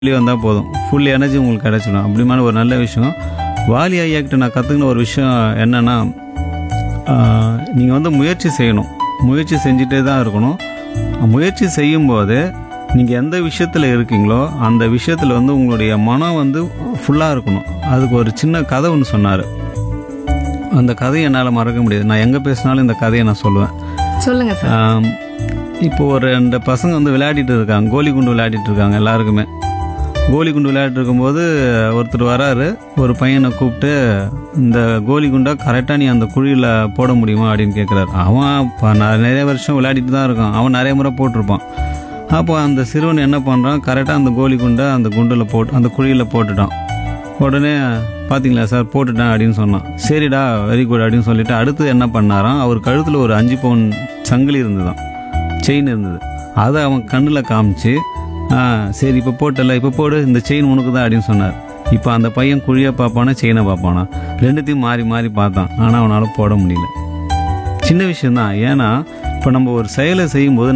வெளியே வந்தால் போதும், ஃபுல் எனர்ஜி உங்களுக்கு கிடச்சிடும். அப்படிமான ஒரு நல்ல விஷயம். வாலி ஐயாக்கிட்ட நான் கற்றுக்கின ஒரு விஷயம் என்னென்னா, நீங்கள் வந்து முயற்சி செய்யணும். முயற்சி செஞ்சுட்டே தான் இருக்கணும். முயற்சி செய்யும்போது நீங்கள் எந்த விஷயத்தில் இருக்கீங்களோ அந்த விஷயத்தில் வந்து உங்களுடைய மனம் வந்து ஃபுல்லாக இருக்கணும். அதுக்கு ஒரு சின்ன கதை ஒன்று சொன்னார். அந்த கதையை என்னால் மறக்க முடியாது. நான் எங்கே பேசினாலும் இந்த கதையை நான் சொல்லுவேன். சொல்லுங்க சார். இப்போ ஒரு 2 பசங்க வந்து விளையாடிட்டு இருக்காங்க, கோலி குண்டு விளையாடிட்டு இருக்காங்க. எல்லாருக்குமே கோலி குண்டு விளையாடிட்டு இருக்கும்போது ஒருத்தர் வராரு. ஒரு பையனை கூப்பிட்டு, இந்த கோலி குண்டை கரெக்டாக நீ அந்த குழியில் போட முடியுமா அப்படின்னு கேட்குறாரு. அவன் இப்போ நிறைய வருஷம் விளையாடிட்டு தான் இருக்கான், அவன் நிறைய முறை போட்டிருப்பான். அப்போ அந்த சிறுவன் என்ன பண்ணுறான், கரெக்டாக அந்த கோலி குண்டை அந்த குண்டில் அந்த குழியில் போட்டுட்டான். உடனே பார்த்தீங்களா சார், போட்டுட்டேன் அப்படின்னு சொன்னான். சரிடா, வெரி குட் அப்படின்னு சொல்லிட்டு அடுத்து என்ன பண்ணாராம், அவர் கழுத்தில் ஒரு 5 பவுன் சங்கிலி இருந்ததான், செயின் இருந்தது. அதை அவன் கண்ணில் காமிச்சு, சரி இப்போ போட்டல, இப்போ போடு, இந்த செயின் உனக்கு தான் அப்படின்னு சொன்னார். இப்போ அந்த பையன் குழியை பார்ப்பானா செயினை பார்ப்பானா, ரெண்டுத்தையும் மாறி மாறி பார்த்தான். ஆனால் அவனால் போட முடியல. சின்ன விஷயந்தான். ஏன்னா இப்போ நம்ம ஒரு செயலை செய்யும்போது